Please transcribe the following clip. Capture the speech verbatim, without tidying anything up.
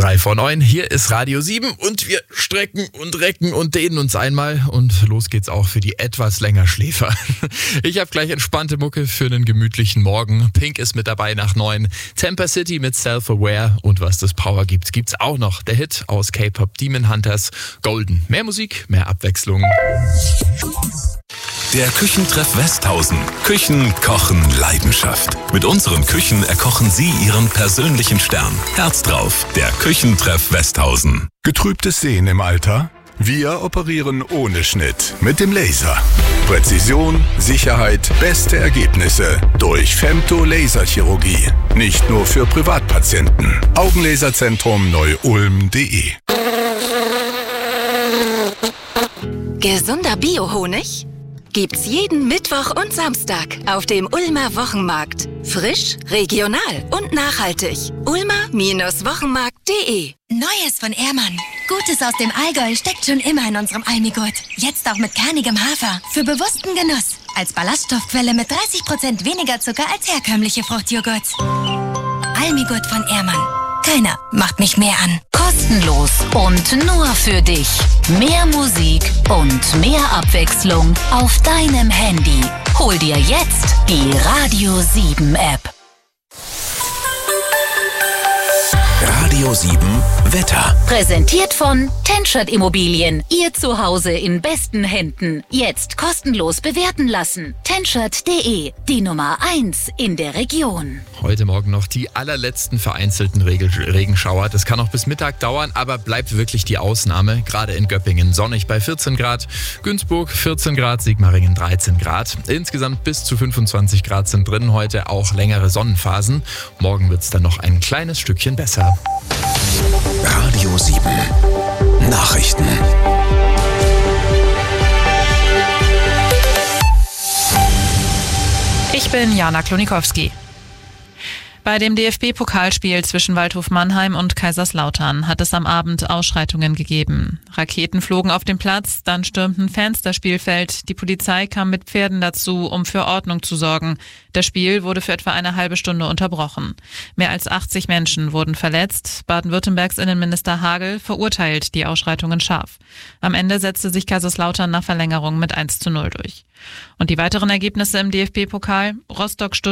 Drei vor neun, hier ist Radio sieben und wir strecken und recken und dehnen uns einmal und los geht's auch für die etwas länger Schläfer. Ich habe gleich entspannte Mucke für einen gemütlichen Morgen. Pink ist mit dabei nach neun, Tampa City mit Self-Aware und was das Power gibt, gibt's auch noch. Der Hit aus K-Pop Demon Hunters, Golden. Mehr Musik, mehr Abwechslung. Der Küchentreff Westhausen. Küchen kochen Leidenschaft. Mit unseren Küchen erkochen Sie Ihren persönlichen Stern. Herz drauf, der Küchentreff Westhausen. Getrübtes Sehen im Alter? Wir operieren ohne Schnitt mit dem Laser. Präzision, Sicherheit, beste Ergebnisse durch Femto-Laserchirurgie. Nicht nur für Privatpatienten. Augenlaserzentrum Neu-Ulm punkt de. Gesunder Bio-Honig gibt's jeden Mittwoch und Samstag auf dem Ulmer Wochenmarkt. Frisch, regional und nachhaltig. ulmer Wochenmarkt punkt de. Neues von Ehrmann. Gutes aus dem Allgäu steckt schon immer in unserem Almigurt. Jetzt auch mit kernigem Hafer. Für bewussten Genuss. Als Ballaststoffquelle mit dreißig Prozent weniger Zucker als herkömmliche Fruchtjoghurt. Almigurt von Ehrmann. Keiner macht mich mehr an. Kostenlos und nur für dich. Mehr Musik und mehr Abwechslung auf deinem Handy. Hol dir jetzt die Radio sieben App. Radio sieben Wetter. Präsentiert von Tenschert Immobilien. Ihr Zuhause in besten Händen. Jetzt kostenlos bewerten lassen. Tenschert punkt de. Die Nummer eins in der Region. Heute Morgen noch die allerletzten vereinzelten Regel- Regenschauer. Das kann noch bis Mittag dauern, aber bleibt wirklich die Ausnahme. Gerade in Göppingen sonnig bei vierzehn Grad, Günzburg vierzehn Grad, Sigmaringen dreizehn Grad. Insgesamt bis zu fünfundzwanzig Grad sind drin heute, auch längere Sonnenphasen. Morgen wird es dann noch ein kleines Stückchen besser. Radio sieben Nachrichten. Ich bin Jana Klonikowski. Bei dem D F B-Pokalspiel zwischen Waldhof Mannheim und Kaiserslautern hat es am Abend Ausschreitungen gegeben. Raketen flogen auf den Platz, dann stürmten Fans das Spielfeld. Die Polizei kam mit Pferden dazu, um für Ordnung zu sorgen. Das Spiel wurde für etwa eine halbe Stunde unterbrochen. Mehr als achtzig Menschen wurden verletzt. Baden-Württembergs Innenminister Hagel verurteilt die Ausschreitungen scharf. Am Ende setzte sich Kaiserslautern nach Verlängerung mit eins zu null durch. Und die weiteren Ergebnisse im D F B-Pokal: Rostock